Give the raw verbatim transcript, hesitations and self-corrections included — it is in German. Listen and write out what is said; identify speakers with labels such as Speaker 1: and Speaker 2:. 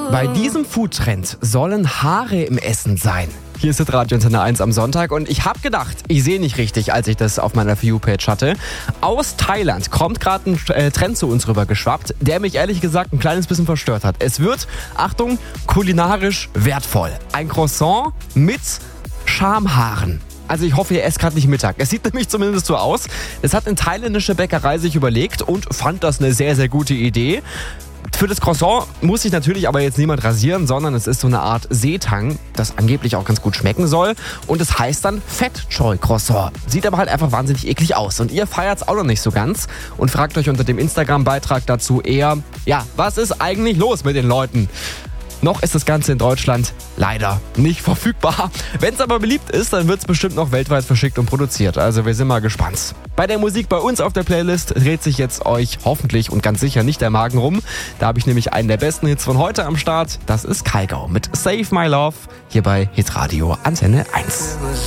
Speaker 1: Bei diesem Foodtrend sollen Haare im Essen sein. Hier ist Radio Antenne eins am Sonntag und ich habe gedacht, ich sehe nicht richtig, als ich das auf meiner For You-Page hatte. Aus Thailand kommt gerade ein äh, Trend zu uns rüber geschwappt, der mich ehrlich gesagt ein kleines bisschen verstört hat. Es wird, Achtung, kulinarisch wertvoll. Ein Croissant mit Schamhaaren. Also ich hoffe, ihr esst gerade nicht Mittag. Es sieht nämlich zumindest so aus. Es hat eine thailändische Bäckerei sich überlegt und fand das eine sehr, sehr gute Idee. Für das Croissant muss sich natürlich aber jetzt niemand rasieren, sondern es ist so eine Art Seetang, das angeblich auch ganz gut schmecken soll. Und es heißt dann Fat Choy Croissant. Sieht aber halt einfach wahnsinnig eklig aus. Und ihr feiert es auch noch nicht so ganz und fragt euch unter dem Instagram-Beitrag dazu eher, ja, was ist eigentlich los mit den Leuten? Noch ist das Ganze in Deutschland leider nicht verfügbar. Wenn es aber beliebt ist, dann wird es bestimmt noch weltweit verschickt und produziert. Also wir sind mal gespannt. Bei der Musik bei uns auf der Playlist dreht sich jetzt euch hoffentlich und ganz sicher nicht der Magen rum. Da habe ich nämlich einen der besten Hits von heute am Start. Das ist Kygo mit Save My Love hier bei Hitradio Antenne eins.